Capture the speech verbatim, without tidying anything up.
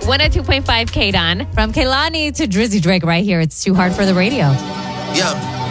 one oh two point five K-Don. From Kehlani to Drizzy Drake right here. It's Too Hard for the Radio. Yeah.